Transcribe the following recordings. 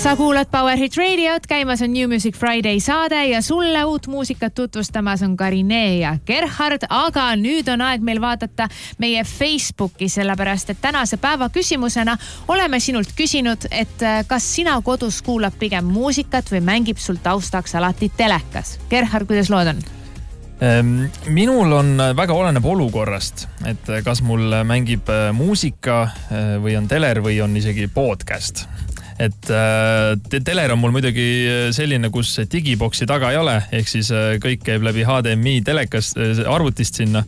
Sa kuulad Power Hit Radiot, käimas on New Music Friday saade ja sulle uut muusikat tutvustamas on Karine ja Gerhard, aga nüüd on aeg meil vaadata meie Facebooki, sellepärast et tänase päeva küsimusena oleme sinult küsinud, et kas sina kodus kuulab pigem muusikat või mängib sul taustaks alati telekas. Gerhard, kuidas lood on? Minul on väga oleneb olukorrast, et kas mul mängib muusika või on teler või on isegi podcast. Et teler on mul muidugi selline, kus digiboksi taga ei ole, ehk siis kõik käib läbi HDMI telekast, arvutist sinna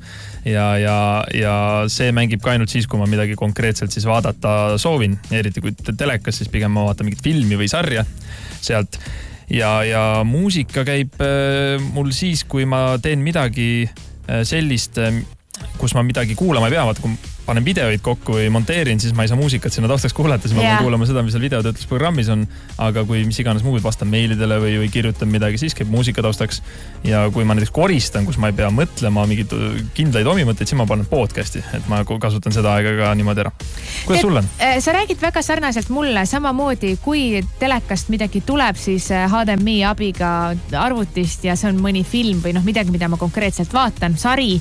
ja see mängib ka ainult siis, kui ma midagi konkreetselt siis vaadata soovin. Eriti kui telekas, siis pigem ma vaatan mingit filmi või sarja sealt. Ja muusika käib mul siis, kui ma teen midagi sellist, kus ma midagi kuulama ei pea. Vaata, kui panen videoid kokku või monteerin, siis ma ei saa muusikat sinna taustaks kuulata, siis ma pean kuulama seda, mis seal videotöötlusprogrammis on. Aga kui mis iganes muud vastan meilidele või kirjutan midagi, siis käib muusika taustaks. Ja kui ma näiteks koristan, kus ma ei pea mõtlema mingid kindlaid omi mõtteid, siis ma panen podcasti, et ma kasutan seda aega ka niimoodi ära. Kuidas sul on? Sa räägid väga sarnaselt mulle, samamoodi kui telekast midagi tuleb, siis HDMI abiga arvutist ja see on mõni film või midagi, mida ma konkreetselt vaatan, sari.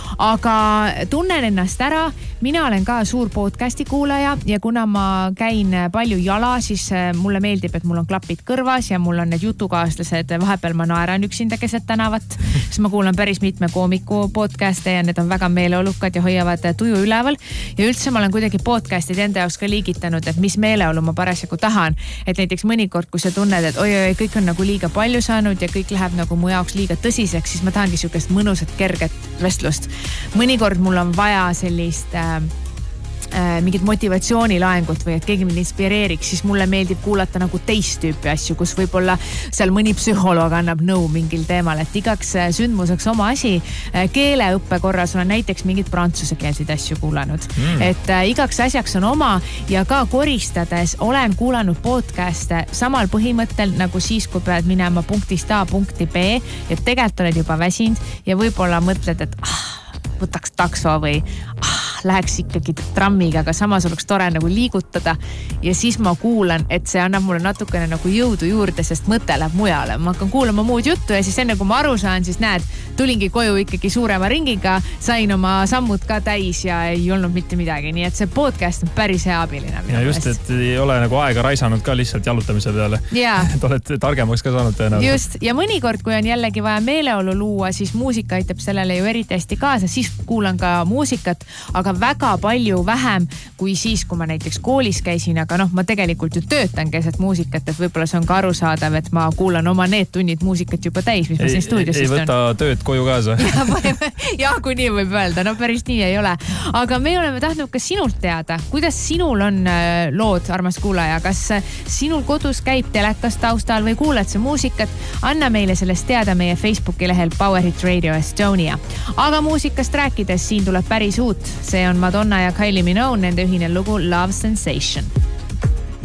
Aga tunnen ennast ära, mina olen ka suur podcasti kuulaja ja kuna ma käin palju jala, siis mulle meeldib, et mul on klapid kõrvas ja mul on need jutukaaslased, vahepeal ma naeran üksinda keset tänavat, siis ma kuulan päris mitme koomiku podcaste ja need on väga meeleolukad ja hoiavad tuju üleval ja üldse ma olen kuidagi podcastid enda jaoks ka liigitanud, et mis meeleolu ma parasjagu tahan, et näiteks mõnikord, kui sa tunned, et oi, kõik on nagu liiga palju saanud ja kõik läheb nagu mu jaoks liiga tõsiseks, siis ma tahangi sihukest mõnusat, kerget vestlust. Mõnikord mul on vaja sellist mingit motivatsioonilaengut või et keegi mind inspireeriks, siis mulle meeldib kuulata nagu teist tüüpi asju, kus võib-olla seal mõni psühholoog annab nõu mingil teemal, et igaks sündmuseks oma asi. Keeleõppe korras olen näiteks mingid prantsusekeelseid asju kuulanud. Et igaks asjaks on oma ja ka koristades olen kuulanud podcaste samal põhimõttel nagu siis, kui pead minema punktist A punkti B ja tegelikult oled juba väsinud ja võib-olla mõtled, et võtaks takso või läheks ikkagi trammiga, aga samas oleks tore nagu liigutada ja siis ma kuulan, et see annab mulle natukene nagu jõudu juurde, sest mõte läheb mujale. Ma hakkan kuulama muud juttu ja siis enne kui ma aru saan, siis näed, tulingi koju ikkagi suurema ringiga, sain oma sammud ka täis ja ei olnud mitte midagi. Nii et see podcast on päris hea abiline. Ja just, et ei ole nagu aega raisanud ka lihtsalt jalutamise peale. Et oled targemaks ka saanud tõenäoliselt. Just, ja mõnikord, kui on jällegi vaja meeleolu luua, siis muusika aitab sellele ju eriti hästi kaasa, siis kuulan ka muusikat, aga väga palju vähem kui siis, kui ma näiteks koolis käisin, aga ma tegelikult ju töötan keset muusikat, et võib-olla see on ka arusaadav, et ma kuulan oma need tunnid muusikat juba täis, mis ma siin stuudios ei võta tööd koju kaasa. Ja kui nii võib öelda, päris nii ei ole. Aga me oleme tahtnud ka sinult teada, kuidas sinul on lood, armas kuulaja, kas sinul kodus käib telekas taustal või kuulad sa muusikat? Anna meile sellest teada meie Facebooki lehel Power Hit Radio Estonia. Aga muusikast rääkides siin tuleb päris uut. See on Madonna ja Kylie Minogue, nende ühine lugu Love Sensation.